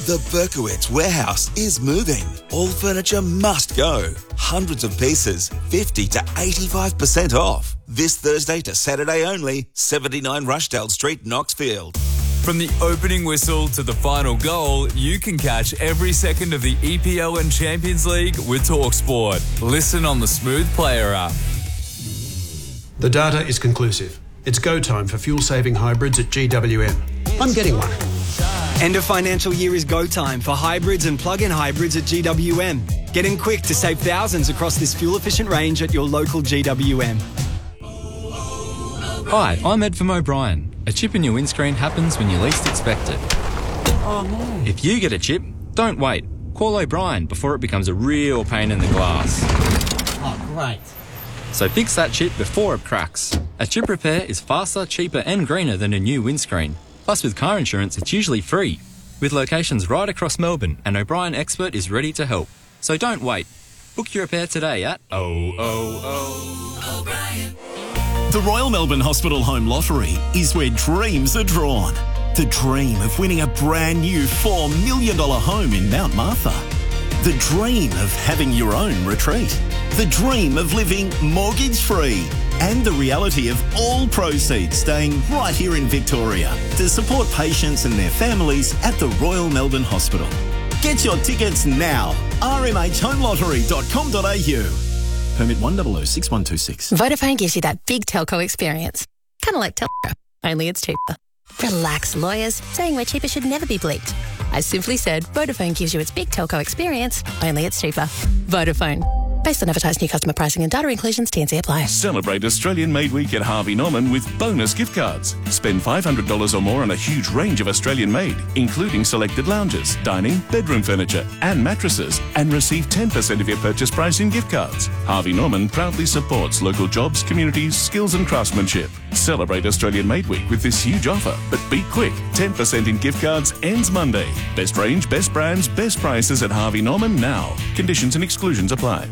The Berkowitz warehouse is moving. All furniture must go. Hundreds of pieces, 50 to 85% off. This Thursday to Saturday only, 79 Rushdale Street, Knoxfield. From the opening whistle to the final goal, you can catch every second of the EPL and Champions League with TalkSport. Listen on the Smooth Player app. The data is conclusive. It's go time for fuel-saving hybrids at GWM. I'm getting one. End of financial year is go time for hybrids and plug-in hybrids at GWM. Get in quick to save thousands across this fuel-efficient range at your local GWM. Hi, I'm Ed from O'Brien. A chip in your windscreen happens when you least expect it. Oh no. If you get a chip, don't wait. Call O'Brien before it becomes a real pain in the glass. Oh, great. So fix that chip before it cracks. A chip repair is faster, cheaper and greener than a new windscreen. Plus with car insurance, it's usually free. With locations right across Melbourne, an O'Brien expert is ready to help. So don't wait. Book your repair today at O'Brien. The Royal Melbourne Hospital Home Lottery is where dreams are drawn. The dream of winning a brand new $4 million home in Mount Martha. The dream of having your own retreat. The dream of living mortgage-free. And the reality of all proceeds staying right here in Victoria to support patients and their families at the Royal Melbourne Hospital. Get your tickets now. rmhhomelottery.com.au. Permit 1006126. Vodafone gives you that big telco experience. Kind of like Telstra, only it's cheaper. Relax, lawyers. Saying we're cheaper should never be bleeped. I simply said Vodafone gives you its big telco experience, only it's cheaper. Vodafone. Based on advertised new customer pricing and data inclusions, TNC apply. Celebrate Australian Made Week at Harvey Norman with bonus gift cards. Spend $500 or more on a huge range of Australian made, including selected lounges, dining, bedroom furniture and mattresses, and receive 10% of your purchase price in gift cards. Harvey Norman proudly supports local jobs, communities, skills and craftsmanship. Celebrate Australian Made Week with this huge offer, but be quick. 10% in gift cards ends Monday. Best range, best brands, best prices at Harvey Norman now. Conditions and exclusions apply.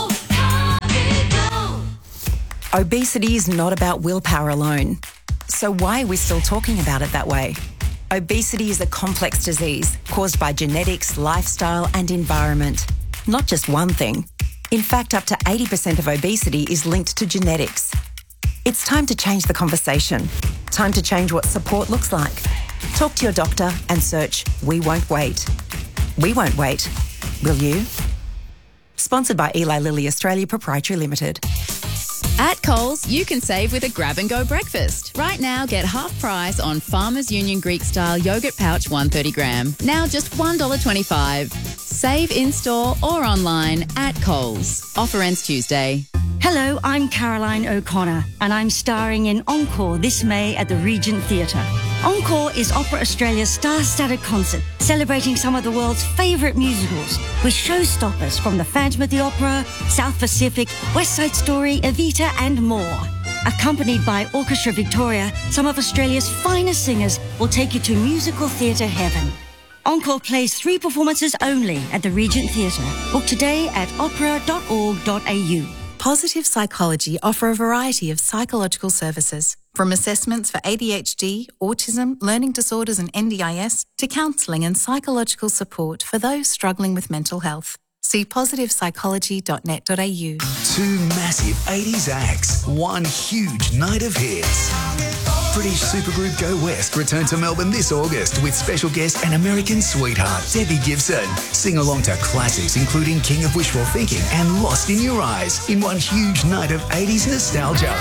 Obesity is not about willpower alone. So why are we still talking about it that way? Obesity is a complex disease caused by genetics, lifestyle and environment. Not just one thing. In fact, up to 80% of obesity is linked to genetics. It's time to change the conversation. Time to change what support looks like. Talk to your doctor and search We Won't Wait. We won't wait. Will you? Sponsored by Eli Lilly Australia Proprietary Limited. At Coles, you can save with a grab-and-go breakfast. Right now, get half price on Farmers Union Greek-style yogurt pouch 130 gram. Now just $1.25. Save in-store or online at Coles. Offer ends Tuesday. Hello, I'm Caroline O'Connor, and I'm starring in Encore this May at the Regent Theatre. Encore is Opera Australia's star-studded concert, celebrating some of the world's favourite musicals, with showstoppers from The Phantom of the Opera, South Pacific, West Side Story, Evita and more. Accompanied by Orchestra Victoria, some of Australia's finest singers will take you to musical theatre heaven. Encore plays 3 performances only at the Regent Theatre. Book today at opera.org.au. Positive Psychology offer a variety of psychological services, from assessments for ADHD, autism, learning disorders and NDIS, to counselling and psychological support for those struggling with mental health. See positivepsychology.net.au. 2 massive 80s acts, 1 huge night of hits. British supergroup Go West return to Melbourne this August with special guest and American sweetheart Debbie Gibson. Sing along to classics including King of Wishful Thinking and Lost in Your Eyes in 1 huge night of 80s nostalgia.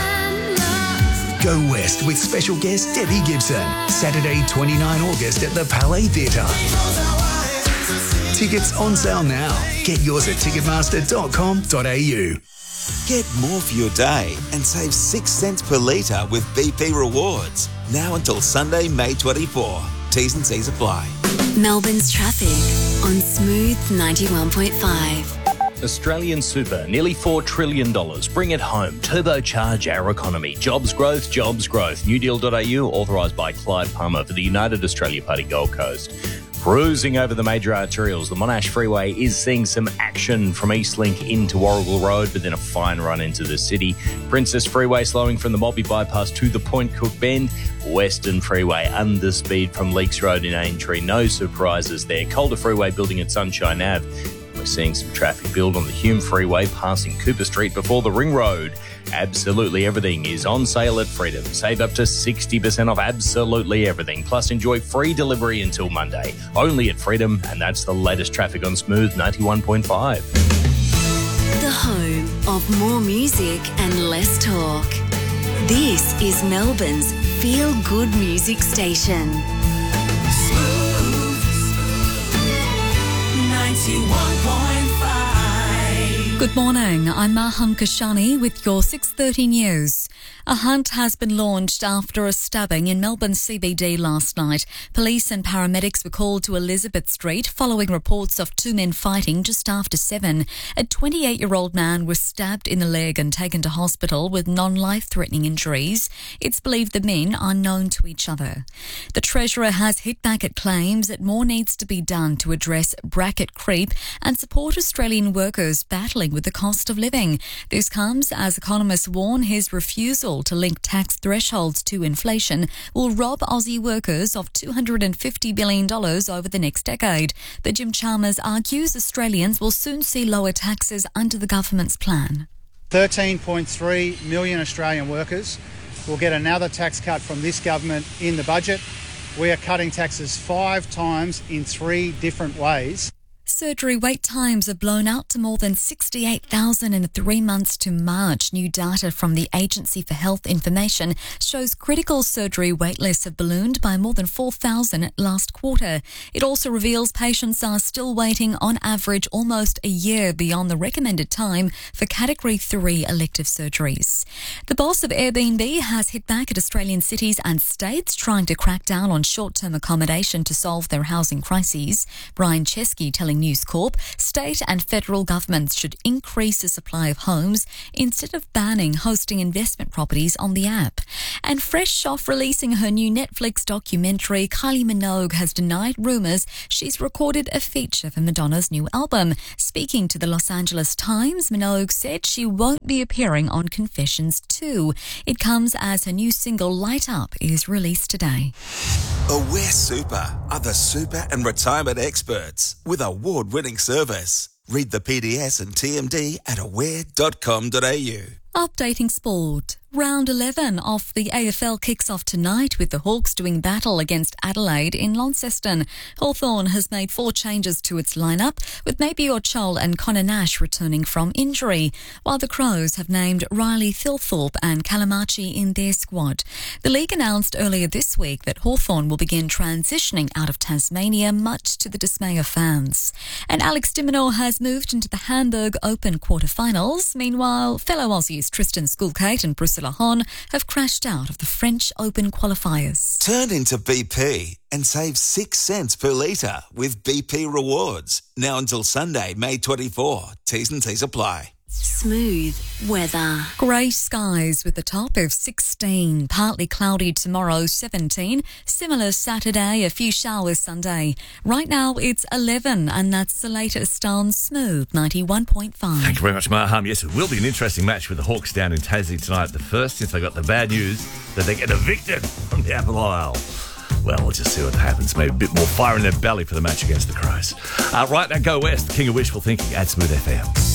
Go West with special guest Debbie Gibson. Saturday 29 August at the Palais Theatre. Tickets on sale now. Get yours at ticketmaster.com.au. Get more for your day and save 6 cents per litre with BP Rewards. Now until Sunday, May 24. T's and C's apply. Melbourne's traffic on Smooth 91.5. Australian Super, nearly $4 trillion. Bring it home. Turbocharge our economy. Jobs growth, jobs growth. Newdeal.au, authorised by Clyde Palmer for the United Australia Party Gold Coast. Cruising over the major arterials, the Monash Freeway is seeing some action from Eastlink into Warrigal Road, but then a fine run into the city. Princess Freeway slowing from the Mulby Bypass to the Point Cook Bend. Western Freeway under speed from Leaks Road in Aintree. No surprises there. Calder Freeway building at Sunshine Ave. We're seeing some traffic build on the Hume Freeway passing Cooper Street before the Ring Road. Absolutely everything is on sale at Freedom. Save up to 60% off absolutely everything. Plus enjoy free delivery until Monday. Only at Freedom, and that's the latest traffic on Smooth 91.5. The home of more music and less talk. This is Melbourne's feel-good music station. Smooth 91.5. Good morning, I'm Maham Kashani with your 6:30 news. A hunt has been launched after a stabbing in Melbourne CBD last night. Police and paramedics were called to Elizabeth Street following reports of two men fighting just after 7. A 28-year-old man was stabbed in the leg and taken to hospital with non-life-threatening injuries. It's believed the men are known to each other. The Treasurer has hit back at claims that more needs to be done to address bracket creep and support Australian workers battling with the cost of living. This comes as economists warn his refusal to link tax thresholds to inflation will rob Aussie workers of $250 billion over the next decade. But Jim Chalmers argues Australians will soon see lower taxes under the government's plan. 13.3 million Australian workers will get another tax cut from this government in the budget. We are cutting taxes 5 times in 3 different ways. Surgery wait times have blown out to more than 68,000 in the 3 months to March. New data from the Agency for Health Information shows critical surgery wait lists have ballooned by more than 4,000 last quarter. It also reveals patients are still waiting on average almost a year beyond the recommended time for Category 3 elective surgeries. The boss of Airbnb has hit back at Australian cities and states trying to crack down on short-term accommodation to solve their housing crises. Brian Chesky telling News Corp, state and federal governments should increase the supply of homes instead of banning hosting investment properties on the app. And fresh off releasing her new Netflix documentary, Kylie Minogue has denied rumours she's recorded a feature for Madonna's new album. Speaking to the Los Angeles Times, Minogue said she won't be appearing on Confessions 2. It comes as her new single Light Up is released today. Aware Super are the super and retirement experts with award-winning service. Read the PDS and TMD at aware.com.au. Updating sport. Round 11 of the AFL kicks off tonight with the Hawks doing battle against Adelaide in Launceston. Hawthorn has made 4 changes to its lineup, with Mabior Chol and Connor Nash returning from injury, while the Crows have named Riley Thilthorpe and Kalamachi in their squad. The league announced earlier this week that Hawthorn will begin transitioning out of Tasmania, much to the dismay of fans. And Alex de Minaur has moved into the Hamburg Open quarterfinals. Meanwhile, fellow Aussies Tristan Skulkate and Priscilla Hon have crashed out of the French Open qualifiers. Turn into BP and save 6 cents per litre with BP Rewards. Now until Sunday, May 24. T's and C's apply. Smooth weather. Grey skies with a top of 16. Partly cloudy tomorrow, 17. Similar Saturday, a few showers Sunday. Right now it's 11, and that's the latest on Smooth 91.5. Thank you very much, Maham. Yes, it will be an interesting match with the Hawks down in Tassie tonight. The first since they got the bad news that they get evicted from the Apple Isle. Well, we'll just see what happens. Maybe a bit more fire in their belly for the match against the Crows. Right now, Go West. King of Wishful Thinking at Smooth FM.